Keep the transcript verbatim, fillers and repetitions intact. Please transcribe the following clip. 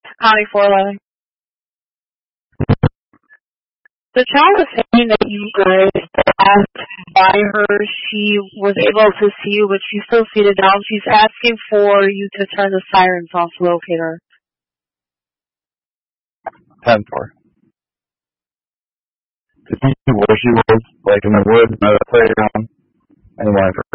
County four eleven. The child was saying that you guys passed by her. She was able to see you, but she's still seated down. She's asking for you to turn the sirens off to locate her. ten four. Where she was, like in the woods, not a playground, and wanted for